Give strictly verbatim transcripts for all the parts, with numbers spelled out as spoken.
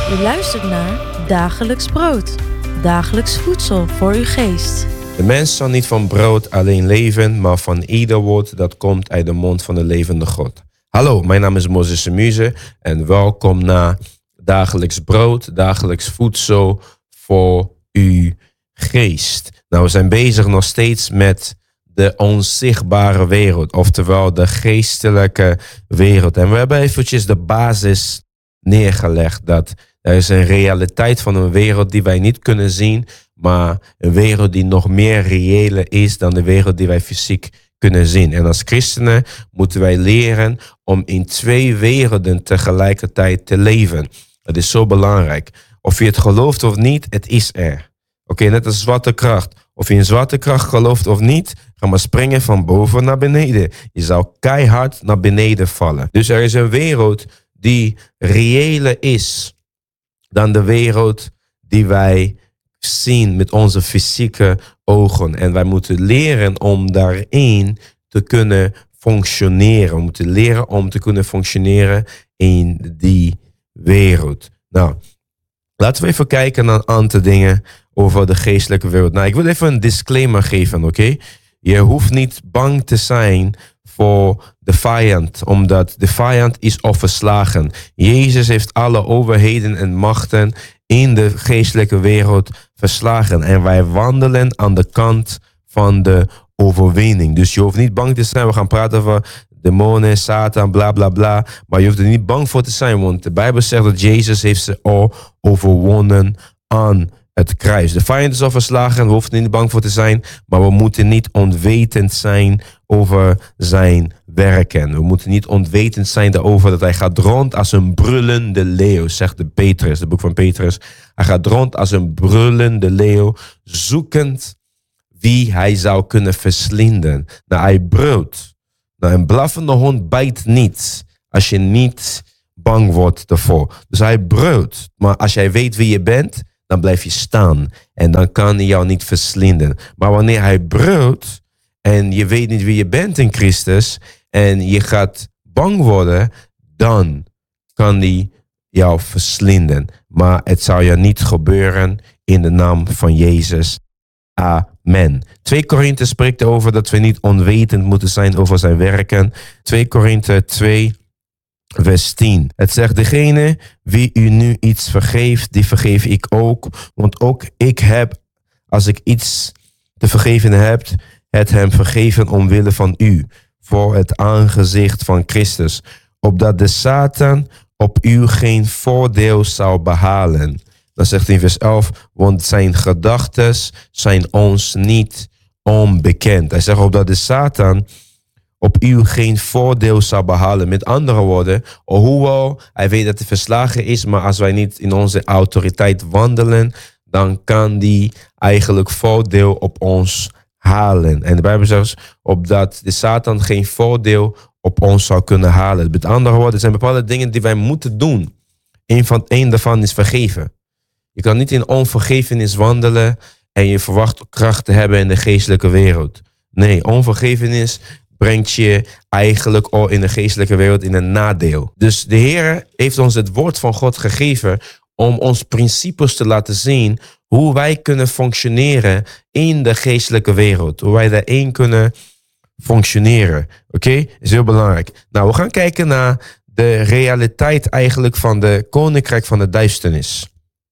U luistert naar Dagelijks Brood. Dagelijks voedsel voor uw geest. De mens zal niet van brood alleen leven, maar van ieder woord dat komt uit de mond van de levende God. Hallo, mijn naam is Moses Semuse en welkom naar Dagelijks Brood, Dagelijks Voedsel voor uw geest. Nou, we zijn bezig nog steeds met de onzichtbare wereld, oftewel de geestelijke wereld. En we hebben eventjes de basis neergelegd dat er is een realiteit van een wereld die wij niet kunnen zien, maar een wereld die nog meer reëler is dan de wereld die wij fysiek kunnen zien. En als christenen moeten wij leren om in twee werelden tegelijkertijd te leven. Dat is zo belangrijk. Of je het gelooft of niet, het is er. Oké, okay, net als zwaartekracht. Of je in zwaartekracht gelooft of niet, ga maar springen van boven naar beneden. Je zal keihard naar beneden vallen. Dus er is een wereld die reëler is dan de wereld die wij zien met onze fysieke ogen. En wij moeten leren om daarin te kunnen functioneren. We moeten leren om te kunnen functioneren in die wereld. Nou, laten we even kijken naar een aantal dingen over de geestelijke wereld. Nou, ik wil even een disclaimer geven, oké? Okay? Je hoeft niet bang te zijn voor de vijand, omdat de vijand is al verslagen. Jezus heeft alle overheden en machten in de geestelijke wereld verslagen. En wij wandelen aan de kant van de overwinning. Dus je hoeft niet bang te zijn. We gaan praten over demonen, Satan, bla bla bla. Maar je hoeft er niet bang voor te zijn, want de Bijbel zegt dat Jezus heeft ze al overwonnen aan het kruis. De vijand is al verslagen, we hoeven er niet bang voor te zijn, maar we moeten niet onwetend zijn over zijn werken. We moeten niet onwetend zijn daarover dat hij gaat rond als een brullende leeuw, zegt de Petrus, het boek van Petrus. Hij gaat rond als een brullende leeuw, zoekend wie hij zou kunnen verslinden. Nou, hij brult. Nou, een blaffende hond bijt niet als je niet bang wordt ervoor. Dus hij brult. Maar als jij weet wie je bent, dan blijf je staan. En dan kan hij jou niet verslinden. Maar wanneer hij brult en je weet niet wie je bent in Christus en je gaat bang worden, dan kan hij jou verslinden. Maar het zal je niet gebeuren in de naam van Jezus. Amen. twee Korinthe spreekt over dat we niet onwetend moeten zijn over zijn werken. twee Korinthe twee vers tien. Het zegt, degene wie u nu iets vergeeft, die vergeef ik ook. Want ook ik heb, als ik iets te vergeven heb, het hem vergeven omwille van u. Voor het aangezicht van Christus. Opdat de Satan op u geen voordeel zou behalen. Dan zegt hij in vers elf, want zijn gedachten zijn ons niet onbekend. Hij zegt, opdat de Satan op u geen voordeel zou behalen. Met andere woorden, hoewel hij weet dat hij verslagen is, maar als wij niet in onze autoriteit wandelen, dan kan die eigenlijk voordeel op ons halen. En de Bijbel zegt, opdat de Satan geen voordeel op ons zou kunnen halen. Met andere woorden, er zijn bepaalde dingen die wij moeten doen. Eén van, één daarvan is vergeven. Je kan niet in onvergevenis wandelen en je verwacht kracht te hebben in de geestelijke wereld. Nee, onvergevenis brengt je eigenlijk al in de geestelijke wereld in een nadeel. Dus de Heer heeft ons het woord van God gegeven om ons principes te laten zien hoe wij kunnen functioneren in de geestelijke wereld. Hoe wij daarin kunnen functioneren. Oké? Okay? Is heel belangrijk. Nou, we gaan kijken naar de realiteit eigenlijk van de koninkrijk van de duisternis.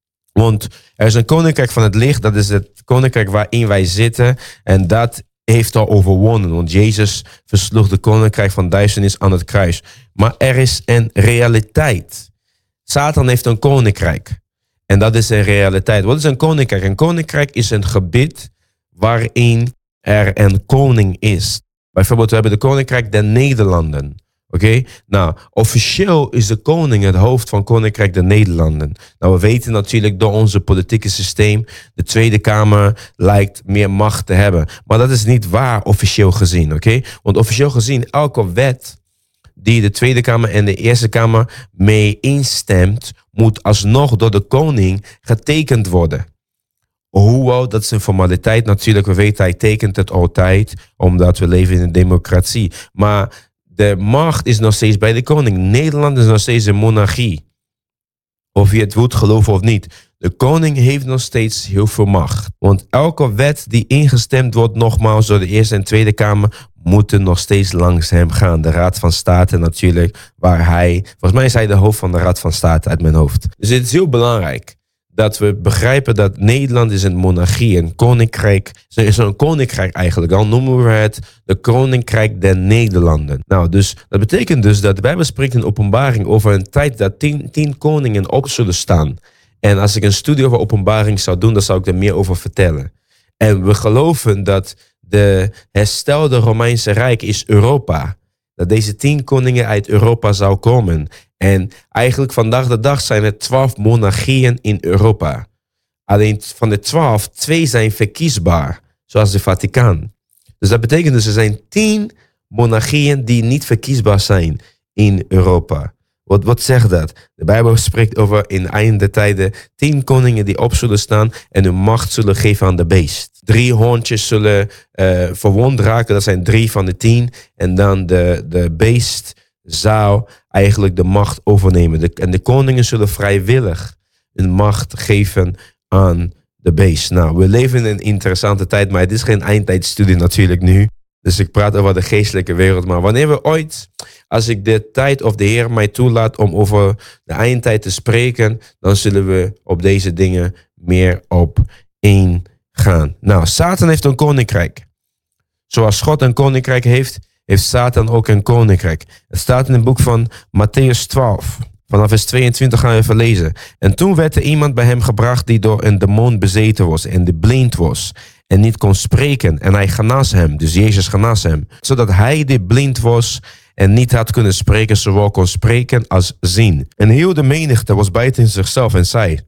Want er is een koninkrijk van het licht, dat is het koninkrijk waarin wij zitten. En dat heeft al overwonnen, want Jezus versloeg de koninkrijk van duisternis aan het kruis. Maar er is een realiteit. Satan heeft een koninkrijk. En dat is een realiteit. Wat is een koninkrijk? Een koninkrijk is een gebied waarin er een koning is. Bijvoorbeeld, we hebben de koninkrijk der Nederlanden. Oké, okay? Nou, officieel is de koning het hoofd van Koninkrijk der Nederlanden. Nou, we weten natuurlijk door onze politieke systeem, de Tweede Kamer lijkt meer macht te hebben. Maar dat is niet waar officieel gezien, oké? Okay? Want officieel gezien, elke wet die de Tweede Kamer en de Eerste Kamer mee instemt, moet alsnog door de koning getekend worden. Hoewel, dat is een formaliteit natuurlijk, we weten hij tekent het altijd, omdat we leven in een democratie. Maar de macht is nog steeds bij de koning. Nederland is nog steeds een monarchie. of je het wilt geloven of niet. De koning heeft nog steeds heel veel macht. Want elke wet die ingestemd wordt, nogmaals, door de Eerste en Tweede Kamer, moeten nog steeds langs hem gaan. De Raad van State natuurlijk, waar hij... Volgens mij is hij de hoofd van de Raad van State uit mijn hoofd. Dus het is heel belangrijk dat we begrijpen dat Nederland is een monarchie, een koninkrijk. Het is een koninkrijk eigenlijk. Dan noemen we het de koninkrijk der Nederlanden. Nou, dus dat betekent dus dat de Bijbel spreekt in Openbaring over een tijd dat tien, tien koningen op zullen staan. En als ik een studie over Openbaring zou doen, dan zou ik er meer over vertellen. En we geloven dat de herstelde Romeinse Rijk is Europa. Dat deze tien koningen uit Europa zou komen. En eigenlijk vandaag de dag zijn er twaalf monarchieën in Europa. Alleen van de twaalf, twee zijn verkiesbaar, zoals de Vaticaan. Dus dat betekent dus er zijn tien monarchieën die niet verkiesbaar zijn in Europa. Wat, wat zegt dat? De Bijbel spreekt over in de einde tijden tien koningen die op zullen staan en hun macht zullen geven aan de beest. Drie hoorntjes zullen uh, verwond raken, dat zijn drie van de tien. En dan de, de beest zou eigenlijk de macht overnemen. De, en de koningen zullen vrijwillig hun macht geven aan de beest. Nou, we leven in een interessante tijd, maar het is geen eindtijdstudie natuurlijk nu. Dus ik praat over de geestelijke wereld. Maar wanneer we ooit, als ik de tijd of de Heer mij toelaat om over de eindtijd te spreken, dan zullen we op deze dingen meer op ingaan. Nou, Satan heeft een koninkrijk. Zoals God een koninkrijk heeft, heeft Satan ook een koninkrijk. Het staat in het boek van Matthäus twaalf. Vanaf vers tweeëntwintig gaan we even lezen. En toen werd er iemand bij hem gebracht die door een demon bezeten was en die blind was en niet kon spreken. En hij genas hem, dus Jezus genas hem. Zodat hij die blind was en niet had kunnen spreken, zowel kon spreken als zien. En heel de menigte was buiten zichzelf en zei: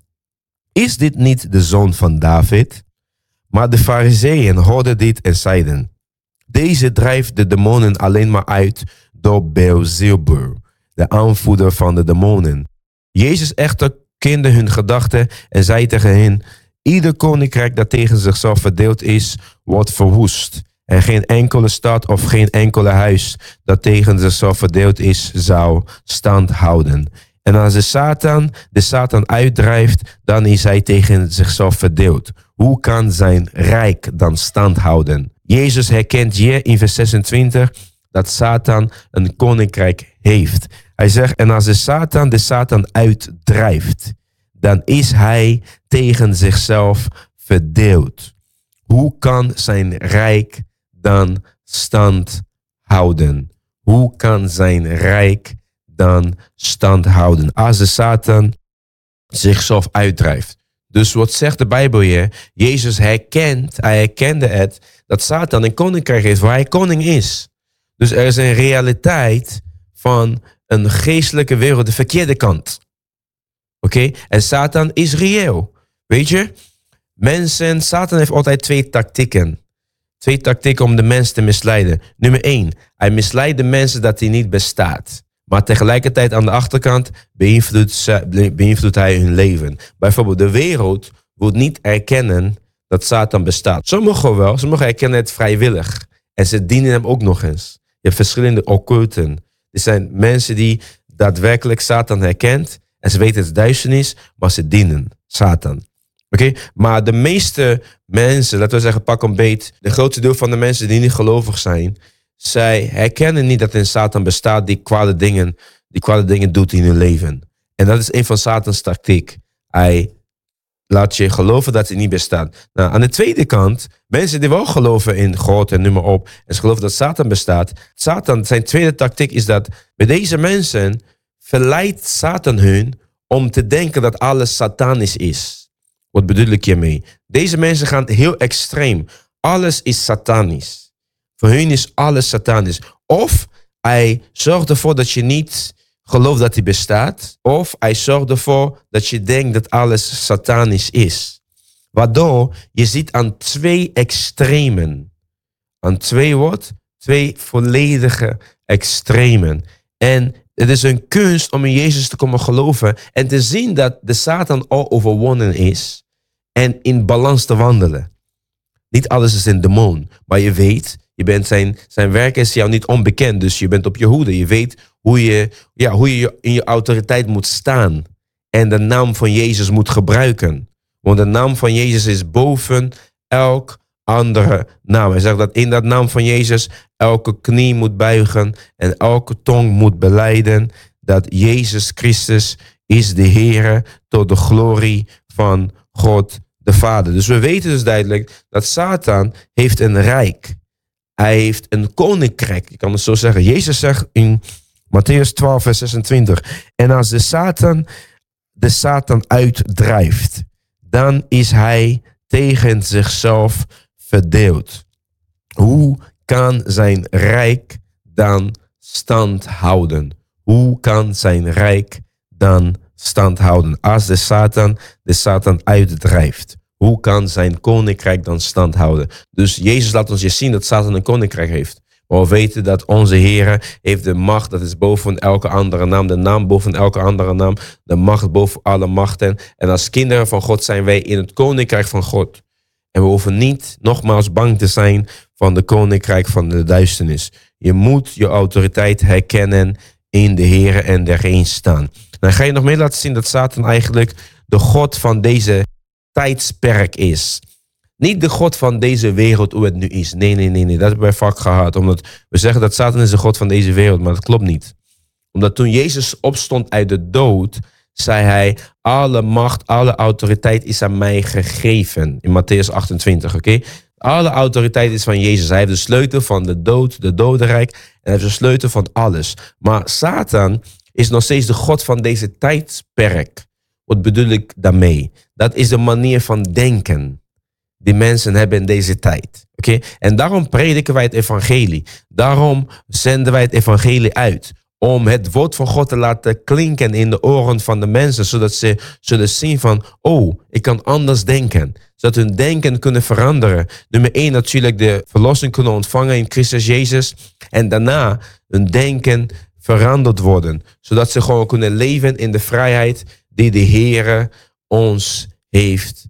Is dit niet de zoon van David? Maar de Farizeeën hoorden dit en zeiden: Deze drijft de demonen alleen maar uit door Beelzebul, de aanvoerder van de demonen. Jezus echter kende hun gedachten en zei tegen hen: Ieder koninkrijk dat tegen zichzelf verdeeld is, wordt verwoest. En geen enkele stad of geen enkele huis dat tegen zichzelf verdeeld is, zou stand houden. En als de Satan de Satan uitdrijft, dan is hij tegen zichzelf verdeeld. Hoe kan zijn rijk dan stand houden? Jezus herkent hier in vers zesentwintig dat Satan een koninkrijk heeft. Hij zegt, en als de Satan de Satan uitdrijft, dan is hij tegen zichzelf verdeeld. Hoe kan zijn rijk dan stand houden? Hoe kan zijn rijk dan stand houden als de Satan zichzelf uitdrijft? Dus wat zegt de Bijbel hier? Jezus herkent, hij herkende het, dat Satan een koninkrijk heeft waar hij koning is. Dus er is een realiteit van een geestelijke wereld, de verkeerde kant. Oké? Okay? En Satan is reëel. Weet je? Mensen, Satan heeft altijd twee tactieken. Twee tactieken om de mens te misleiden. Nummer één, hij misleidt de mensen dat hij niet bestaat. Maar tegelijkertijd aan de achterkant beïnvloedt, beïnvloedt hij hun leven. Bijvoorbeeld de wereld wil niet erkennen dat Satan bestaat. Sommigen wel, sommigen erkennen het vrijwillig. En ze dienen hem ook nog eens. Je hebt verschillende occulten. Er zijn mensen die daadwerkelijk Satan herkent. En ze weten het is duisternis, maar ze dienen Satan. Oké, okay? Maar de meeste mensen, laten we zeggen pak een beet, de grootste deel van de mensen die niet gelovig zijn, zij herkennen niet dat er een Satan bestaat die kwade dingen, die kwade dingen doet in hun leven. En dat is een van Satans tactiek. Hij laat je geloven dat hij niet bestaat. Nou, aan de tweede kant, mensen die wel geloven in God en noem maar op, en ze geloven dat Satan bestaat. Satan, zijn tweede tactiek is dat bij deze mensen verleidt Satan hun om te denken dat alles satanisch is. Wat bedoel ik hiermee? Deze mensen gaan heel extreem. Alles is satanisch. Voor hun is alles satanisch. Of hij zorgt ervoor dat je niet gelooft dat hij bestaat. Of hij zorgt ervoor dat je denkt dat alles satanisch is. Waardoor je ziet aan twee extremen. Aan twee wat? Twee volledige extremen. En het is een kunst om in Jezus te komen geloven en te zien dat de Satan al overwonnen is en in balans te wandelen. Niet alles is een demon, maar je weet, je bent zijn, zijn werk is jou niet onbekend, dus je bent op je hoede. Je weet hoe je, ja, hoe je in je autoriteit moet staan en de naam van Jezus moet gebruiken. Want de naam van Jezus is boven elk andere naam. Hij zegt dat in dat naam van Jezus elke knie moet buigen en elke tong moet belijden dat Jezus Christus is de Heere tot de glorie van God de Vader. Dus we weten dus duidelijk dat Satan heeft een rijk. Hij heeft een koninkrijk. Je kan het zo zeggen. Jezus zegt in Matthäus twaalf vers zesentwintig. En als de Satan de Satan uitdrijft, dan is hij tegen zichzelf verdeeld. Hoe kan zijn rijk dan stand houden? Hoe kan zijn rijk dan stand houden? Als de Satan de Satan uitdrijft, hoe kan zijn koninkrijk dan stand houden? Dus Jezus laat ons je zien dat Satan een koninkrijk heeft. Maar we weten dat onze Heere heeft de macht, dat is boven elke andere naam. De naam boven elke andere naam. De macht boven alle machten. En als kinderen van God zijn wij in het koninkrijk van God. En we hoeven niet nogmaals bang te zijn van de koninkrijk van de duisternis. Je moet je autoriteit herkennen in de Heere en erin staan. Dan ga je nog meer laten zien dat Satan eigenlijk de God van deze tijdsperk is. Niet de God van deze wereld hoe het nu is. Nee, nee, nee, nee. Dat hebben wij vaak gehad. Omdat we zeggen dat Satan is de God van deze wereld. Maar dat klopt niet. Omdat toen Jezus opstond uit de dood, zei hij, alle macht, alle autoriteit is aan mij gegeven. In Matthäus achtentwintig, oké? Okay? Alle autoriteit is van Jezus. Hij heeft de sleutel van de dood, de dodenrijk. En hij heeft de sleutel van alles. Maar Satan is nog steeds de God van deze tijdsperk. Wat bedoel ik daarmee? Dat is de manier van denken die mensen hebben in deze tijd. Okay? En daarom prediken wij het evangelie. Daarom zenden wij het evangelie uit. Om het woord van God te laten klinken in de oren van de mensen. Zodat ze zullen zien van, oh, ik kan anders denken. Zodat hun denken kunnen veranderen. Nummer één natuurlijk de verlossing kunnen ontvangen in Christus Jezus. En daarna hun denken veranderd worden. Zodat ze gewoon kunnen leven in de vrijheid die de Heere ons heeft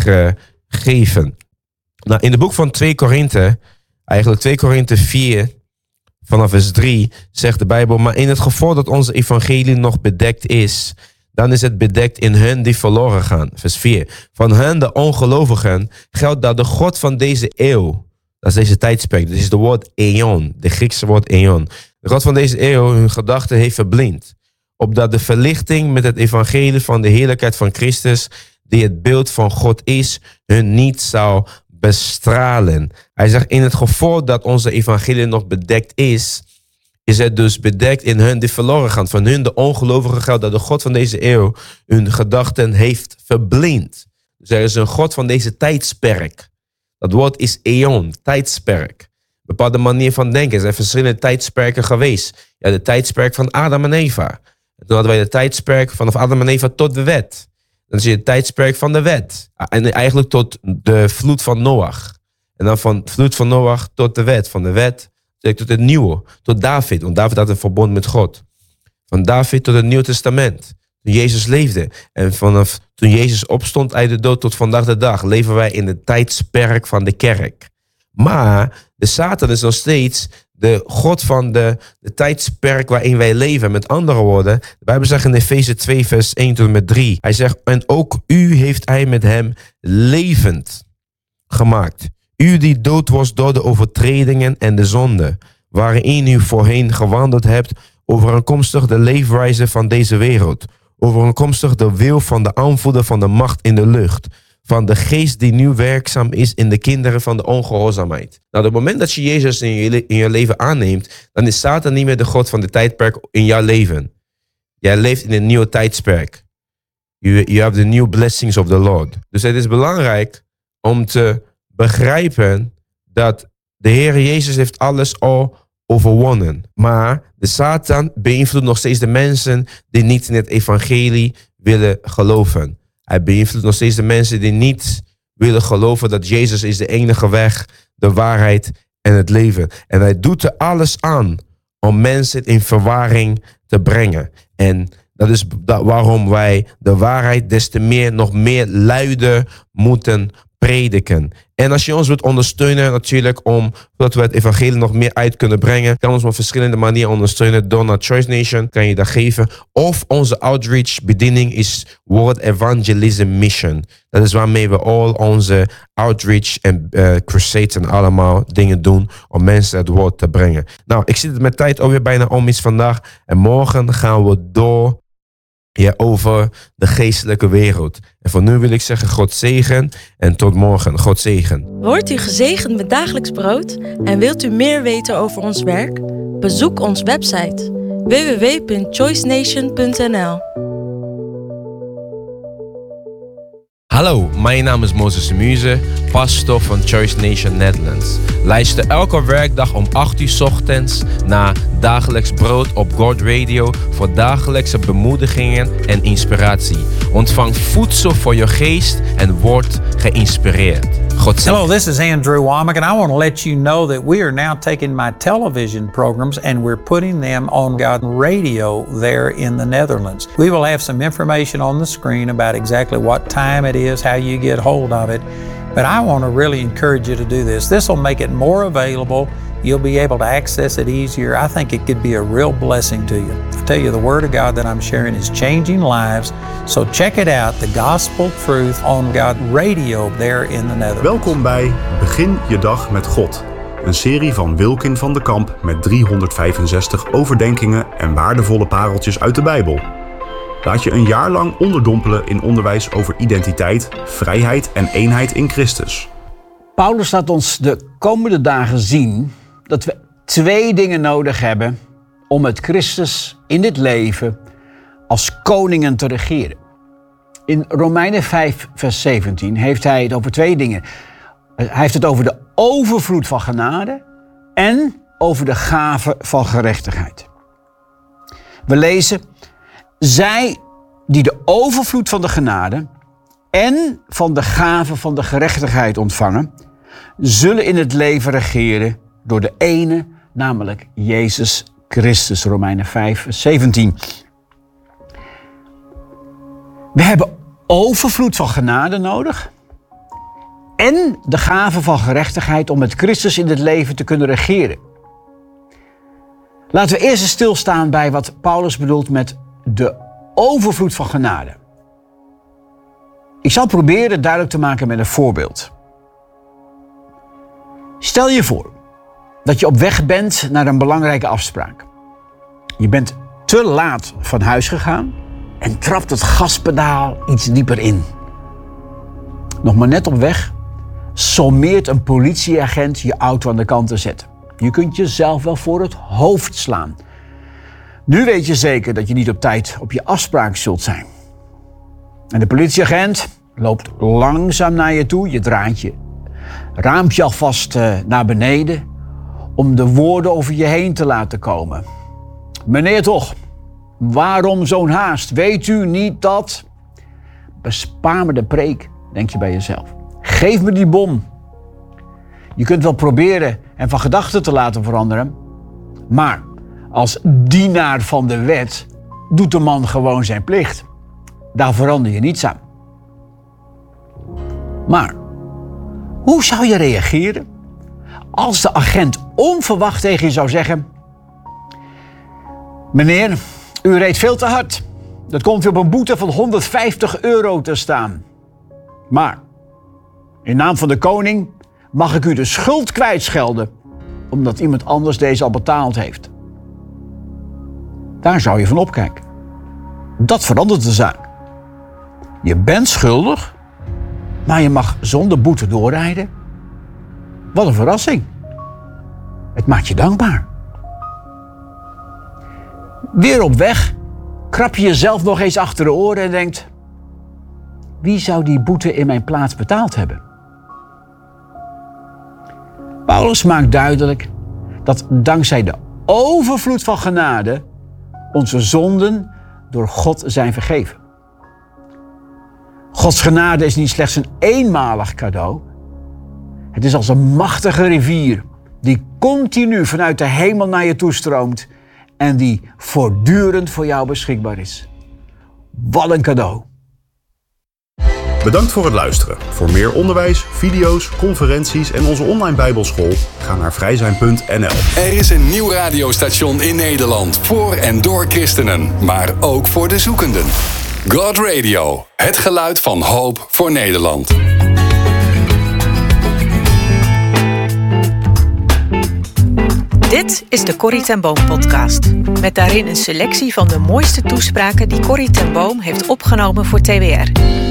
gegeven. Nou, in het boek van twee Korinthe, eigenlijk twee Korinthe vier, vanaf vers drie, zegt de Bijbel, maar in het geval dat onze evangelie nog bedekt is, dan is het bedekt in hen die verloren gaan. Vers vier. Van hen, de ongelovigen, geldt dat de God van deze eeuw, dat is deze tijdsperk, dat is het woord eon, de Griekse woord eon. De God van deze eeuw hun gedachten heeft verblind, opdat de verlichting met het evangelie van de heerlijkheid van Christus, die het beeld van God is, hun niet zou bestralen. Hij zegt, in het geval dat onze evangelie nog bedekt is, is het dus bedekt in hun die verloren gaan. Van hun de ongelovigen geldt dat de God van deze eeuw hun gedachten heeft verblind. Dus er is een God van deze tijdsperk. Dat woord is eon, tijdsperk. Een bepaalde manier van denken. Er zijn verschillende tijdsperken geweest. Ja, de tijdsperk van Adam en Eva. En toen hadden wij de tijdsperk vanaf Adam en Eva tot de wet. Dan zie je het tijdsperk van de wet. En eigenlijk tot de vloed van Noach. En dan van de vloed van Noach tot de wet. Van de wet tot het nieuwe. Tot David. Want David had een verbond met God. Van David tot het Nieuw Testament. Toen Jezus leefde. En vanaf toen Jezus opstond uit de dood tot vandaag de dag, leven wij in de tijdsperk van de kerk. Maar de Satan is nog steeds de God van de, de tijdsperk waarin wij leven. Met andere woorden, de Bijbel zegt in Efeze twee vers één tot en met drie. Hij zegt, en ook u heeft hij met hem levend gemaakt. U die dood was door de overtredingen en de zonde, waarin u voorheen gewandeld hebt, overeenkomstig de leefwijze van deze wereld. Overeenkomstig de wil van de aanvoerder van de macht in de lucht. Van de geest die nu werkzaam is in de kinderen van de ongehoorzaamheid. Nou, op het moment dat je Jezus in je, in je leven aanneemt, dan is Satan niet meer de God van de tijdperk in jouw leven. Jij leeft in een nieuwe tijdsperk. You, you have the new blessings of the Lord. Dus het is belangrijk om te begrijpen dat de Heer Jezus heeft alles al overwonnen. Maar de Satan beïnvloedt nog steeds de mensen die niet in het evangelie willen geloven. Hij beïnvloedt nog steeds de mensen die niet willen geloven dat Jezus is de enige weg, de waarheid en het leven. En hij doet er alles aan om mensen in verwarring te brengen. En dat is waarom wij de waarheid des te meer, nog meer luider moeten prediken. En als je ons wilt ondersteunen natuurlijk om, zodat we het evangelie nog meer uit kunnen brengen, kan ons op verschillende manieren ondersteunen. Door naar Choice Nation kan je dat geven. Of onze outreach bediening is World Evangelism Mission. Dat is waarmee we al onze outreach en uh, crusades en allemaal dingen doen om mensen het woord te brengen. Nou, ik zit met tijd alweer bijna om iets vandaag. En morgen gaan we door ja, over de geestelijke wereld. En voor nu wil ik zeggen God zegen en tot morgen. God zegen. Wordt u gezegend met dagelijks brood en wilt u meer weten over ons werk? Bezoek onze website w w w punt choice nation punt n l. Hallo, mijn naam is Moses Muze, pastor van Choice Nation Netherlands. Luister elke werkdag om acht uur 's ochtends naar Dagelijks Brood op God Radio voor dagelijkse bemoedigingen en inspiratie. Ontvang voedsel voor je geest en word geïnspireerd. God zegen. Hello, this is Andrew Womack, and I want to let you know that we are now taking my television programs and we're putting them on God Radio there in the Netherlands. We will have some information on the screen about exactly what time it is, how you get hold of it. But I want to really encourage you to do this. This will make it more available. You'll be able to access it easier. I think it could be a real blessing to you. I tell you, the Word of God that I'm sharing is changing lives. So check it out, the Gospel Truth on God Radio there in the Netherlands. Welkom bij Begin je dag met God. Een serie van Wilkin van de Kamp met driehonderdvijfenzestig overdenkingen en waardevolle pareltjes uit de Bijbel. Laat je een jaar lang onderdompelen in onderwijs over identiteit, vrijheid en eenheid in Christus. Paulus laat ons de komende dagen zien dat we twee dingen nodig hebben om met Christus in dit leven als koningen te regeren. In Romeinen vijf, vers zeventien heeft hij het over twee dingen. Hij heeft het over de overvloed van genade en over de gave van gerechtigheid. We lezen: zij die de overvloed van de genade en van de gave van de gerechtigheid ontvangen, zullen in het leven regeren door de ene, namelijk Jezus Christus. Romeinen vijf, vers zeventien. We hebben overvloed van genade nodig en de gave van gerechtigheid om met Christus in het leven te kunnen regeren. Laten we eerst eens stilstaan bij wat Paulus bedoelt met de overvloed van genade. Ik zal proberen het duidelijk te maken met een voorbeeld. Stel je voor dat je op weg bent naar een belangrijke afspraak. Je bent te laat van huis gegaan en trapt het gaspedaal iets dieper in. Nog maar net op weg sommeert een politieagent je auto aan de kant te zetten. Je kunt jezelf wel voor het hoofd slaan. Nu weet je zeker dat je niet op tijd op je afspraak zult zijn. En de politieagent loopt langzaam naar je toe. Je draait je raampje alvast uh, naar beneden om de woorden over je heen te laten komen. Meneer toch, waarom zo'n haast? Weet u niet dat? Bespaar me de preek, denk je bij jezelf. Geef me die bom. Je kunt wel proberen en van gedachten te laten veranderen, maar als dienaar van de wet doet de man gewoon zijn plicht. Daar verander je niets aan. Maar hoe zou je reageren als de agent onverwacht tegen je zou zeggen: meneer, u reed veel te hard. Dat komt u op een boete van honderdvijftig euro te staan. Maar in naam van de koning mag ik u de schuld kwijtschelden, omdat iemand anders deze al betaald heeft. Daar zou je van opkijken. Dat verandert de zaak. Je bent schuldig, maar je mag zonder boete doorrijden. Wat een verrassing. Het maakt je dankbaar. Weer op weg krap je jezelf nog eens achter de oren en denkt: wie zou die boete in mijn plaats betaald hebben? Paulus maakt duidelijk dat dankzij de overvloed van genade onze zonden door God zijn vergeven. Gods genade is niet slechts een eenmalig cadeau. Het is als een machtige rivier die continu vanuit de hemel naar je toestroomt en die voortdurend voor jou beschikbaar is. Wat een cadeau. Bedankt voor het luisteren. Voor meer onderwijs, video's, conferenties en onze online bijbelschool ga naar vrijzijn punt n l. Er is een nieuw radiostation in Nederland voor en door christenen, maar ook voor de zoekenden. God Radio, het geluid van hoop voor Nederland. Dit is de Corrie ten Boom podcast. Met daarin een selectie van de mooiste toespraken die Corrie ten Boom heeft opgenomen voor T W R.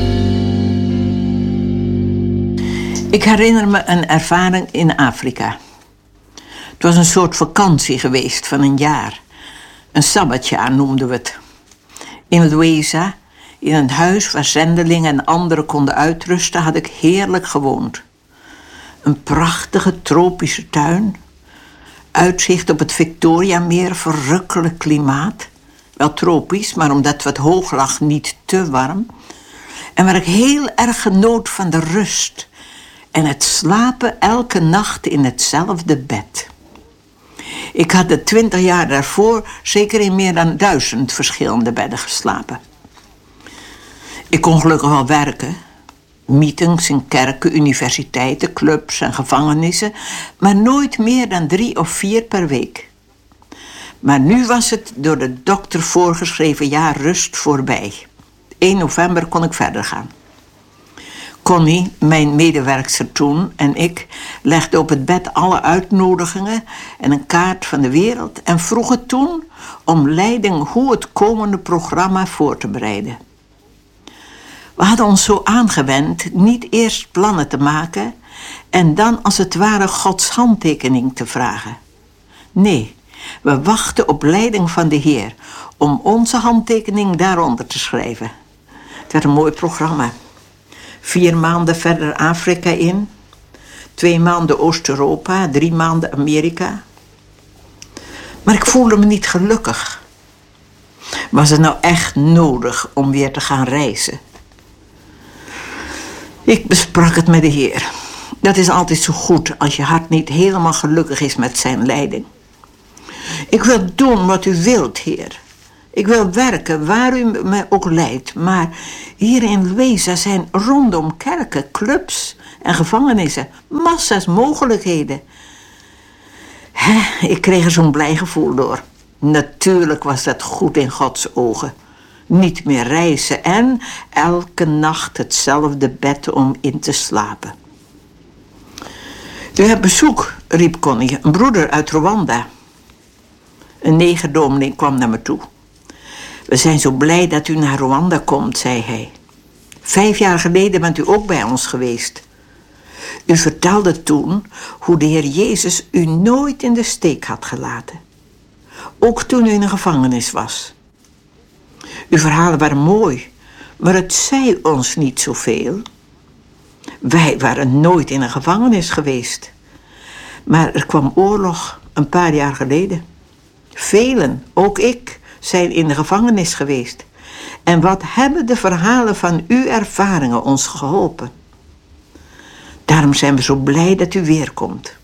Ik herinner me een ervaring in Afrika. Het was een soort vakantie geweest van een jaar. Een sabbatjaar noemden we het. In Lueza, in een huis waar zendelingen en anderen konden uitrusten, had ik heerlijk gewoond. Een prachtige tropische tuin. Uitzicht op het Victoriameer, verrukkelijk klimaat. Wel tropisch, maar omdat het wat hoog lag, niet te warm. En waar ik heel erg genoot van de rust. En het slapen elke nacht in hetzelfde bed. Ik had de twintig jaar daarvoor zeker in meer dan duizend verschillende bedden geslapen. Ik kon gelukkig wel werken. Meetings in kerken, universiteiten, clubs en gevangenissen. Maar nooit meer dan drie of vier per week. Maar nu was het door de dokter voorgeschreven jaar rust voorbij. één november kon ik verder gaan. Connie, mijn medewerkster toen, en ik legden op het bed alle uitnodigingen en een kaart van de wereld en vroegen toen om leiding hoe het komende programma voor te bereiden. We hadden ons zo aangewend niet eerst plannen te maken en dan als het ware Gods handtekening te vragen. Nee, we wachten op leiding van de Heer om onze handtekening daaronder te schrijven. Het werd een mooi programma. Vier maanden verder Afrika in, twee maanden Oost-Europa, drie maanden Amerika. Maar ik voelde me niet gelukkig. Was het nou echt nodig om weer te gaan reizen? Ik besprak het met de Heer. Dat is altijd zo goed als je hart niet helemaal gelukkig is met zijn leiding. Ik wil doen wat u wilt, Heer. Ik wil werken waar u me ook leidt. Maar hier in Lueza zijn rondom kerken, clubs en gevangenissen massa's mogelijkheden. He, ik kreeg er zo'n blij gevoel door. Natuurlijk was dat goed in Gods ogen. Niet meer reizen en elke nacht hetzelfde bed om in te slapen. U hebt bezoek, riep Connie, een broeder uit Rwanda. Een negerdominee kwam naar me toe. We zijn zo blij dat u naar Rwanda komt, zei hij. Vijf jaar geleden bent u ook bij ons geweest. U vertelde toen hoe de Heer Jezus u nooit in de steek had gelaten. Ook toen u in een gevangenis was. Uw verhalen waren mooi, maar het zei ons niet zoveel. Wij waren nooit in een gevangenis geweest. Maar er kwam oorlog een paar jaar geleden. Velen, ook ik, zijn in de gevangenis geweest. En wat hebben de verhalen van uw ervaringen ons geholpen? Daarom zijn we zo blij dat u weer komt.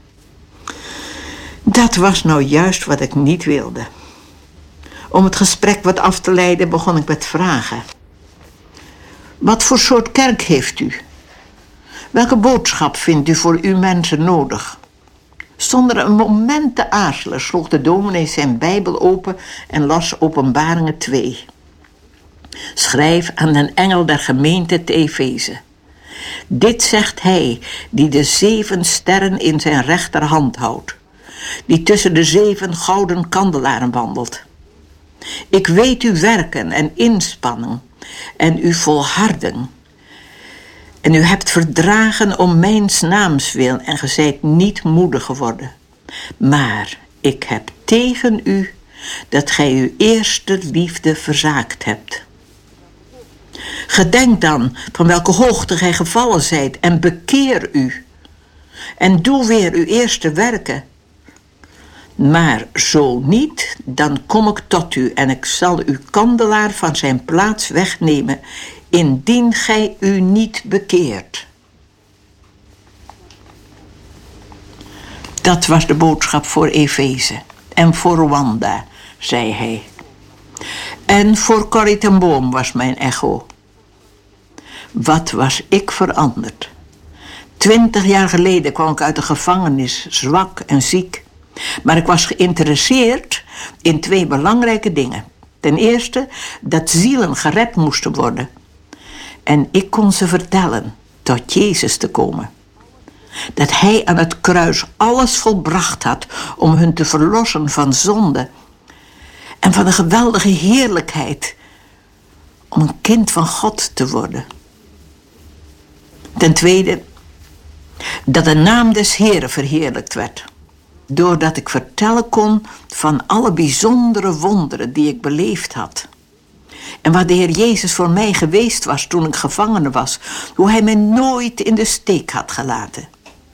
Dat was nou juist wat ik niet wilde. Om het gesprek wat af te leiden begon ik met vragen. Wat voor soort kerk heeft u? Welke boodschap vindt u voor uw mensen nodig? Zonder een moment te aarzelen sloeg de dominee zijn Bijbel open en las Openbaringen twee. Schrijf aan de engel der gemeente te Efeze. Dit zegt hij die de zeven sterren in zijn rechterhand houdt, die tussen de zeven gouden kandelaren wandelt. Ik weet uw werken en inspanning en uw volharding. En u hebt verdragen om mijns naams wil en ge zijt niet moedig geworden. Maar ik heb tegen u dat gij uw eerste liefde verzaakt hebt. Gedenk dan van welke hoogte gij gevallen zijt en bekeer u. En doe weer uw eerste werken. Maar zo niet, dan kom ik tot u en ik zal uw kandelaar van zijn plaats wegnemen, indien gij u niet bekeert. Dat was de boodschap voor Efeze en voor Rwanda, zei hij. En voor Corrie ten Boom was mijn echo. Wat was ik veranderd. Twintig jaar geleden kwam ik uit de gevangenis, zwak en ziek. Maar ik was geïnteresseerd in twee belangrijke dingen. Ten eerste dat zielen gered moesten worden. En ik kon ze vertellen tot Jezus te komen. Dat hij aan het kruis alles volbracht had om hun te verlossen van zonde. En van een geweldige heerlijkheid om een kind van God te worden. Ten tweede dat de naam des Heeren verheerlijkt werd. Doordat ik vertellen kon van alle bijzondere wonderen die ik beleefd had. En waar de Heer Jezus voor mij geweest was toen ik gevangene was. Hoe hij mij nooit in de steek had gelaten.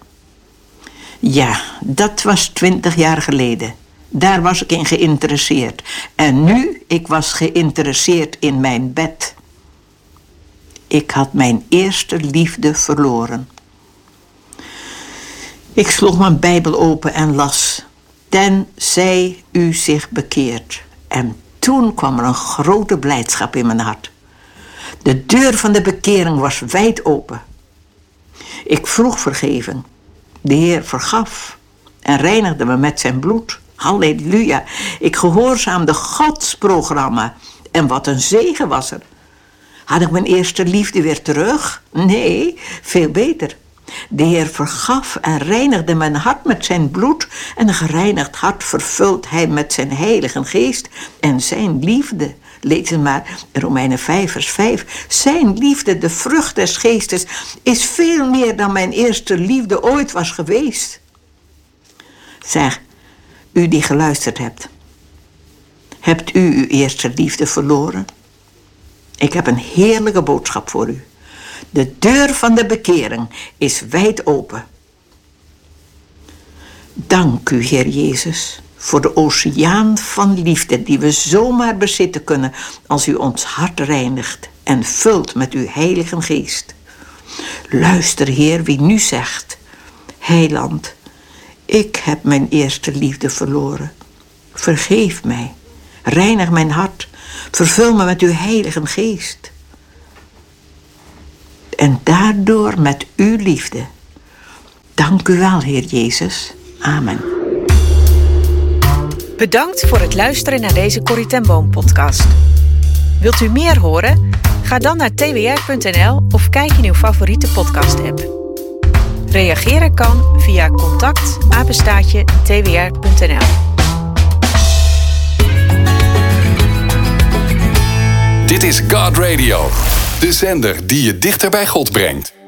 Ja, dat was twintig jaar geleden. Daar was ik in geïnteresseerd. En nu, ik was geïnteresseerd in mijn bed. Ik had mijn eerste liefde verloren. Ik sloeg mijn Bijbel open en las. Tenzij u zich bekeert. En toen kwam er een grote blijdschap in mijn hart. De deur van de bekering was wijd open. Ik vroeg vergeving. De Heer vergaf en reinigde me met zijn bloed. Halleluja. Ik gehoorzaamde Gods programma. En wat een zegen was er. Had ik mijn eerste liefde weer terug? Nee, veel beter. De Heer vergaf en reinigde mijn hart met zijn bloed. En een gereinigd hart vervult hij met zijn heilige geest en zijn liefde. Lees het maar in Romeinen vijf vers vijf. Zijn liefde, de vrucht des geestes, is veel meer dan mijn eerste liefde ooit was geweest. Zeg, u die geluisterd hebt. Hebt u uw eerste liefde verloren? Ik heb een heerlijke boodschap voor u. De deur van de bekering is wijd open. Dank u, Heer Jezus, voor de oceaan van liefde die we zomaar bezitten kunnen als u ons hart reinigt en vult met uw heilige geest. Luister, Heer, wie nu zegt, Heiland, ik heb mijn eerste liefde verloren. Vergeef mij, reinig mijn hart, vervul me met uw heilige geest. En daardoor met uw liefde. Dank u wel, Heer Jezus. Amen. Bedankt voor het luisteren naar deze Corrie ten Boom podcast. Wilt u meer horen? Ga dan naar t w r punt n l of kijk in uw favoriete podcast app. Reageren kan via contact apenstaartje t w r punt n l. Dit is God Radio, de zender die je dichter bij God brengt.